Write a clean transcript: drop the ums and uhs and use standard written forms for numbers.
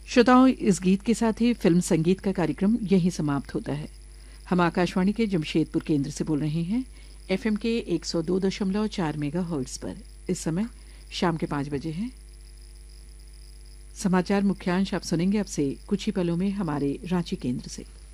श्रोताओं, इस गीत के साथ ही फिल्म संगीत का कार्यक्रम यहीं समाप्त होता है। हम आकाशवाणी के जमशेदपुर केंद्र से बोल रहे हैं, एफएम के 102.4 मेगाहर्ट्ज पर। इस समय शाम के 5 बजे हैं। समाचार मुख्यांश आप सुनेंगे अब से कुछ ही पलों में हमारे रांची केंद्र से।